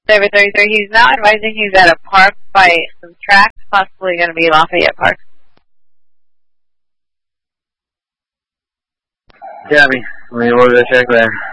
David 33, he's now advising he's at a park by some tracks, possibly going to be Lafayette Park. Copy. We order the check there.